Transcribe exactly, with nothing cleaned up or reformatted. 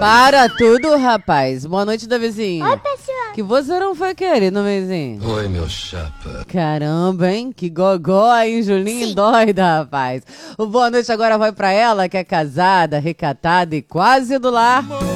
Para tudo, rapaz. Boa noite, Davizinho. Oi, pessoal. Que você não foi querer, no vizinho? Oi, meu chapa. Caramba, hein? Que gogó, hein, Julinho? Sim. Doida, rapaz. O boa noite agora vai pra ela, que é casada, recatada e quase do lar.